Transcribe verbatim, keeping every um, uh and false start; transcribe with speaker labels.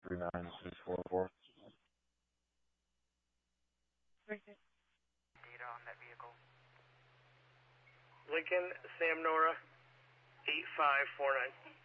Speaker 1: three nine six four four.
Speaker 2: Data on that vehicle.
Speaker 3: Lincoln, Sam Nora, eight five four nine.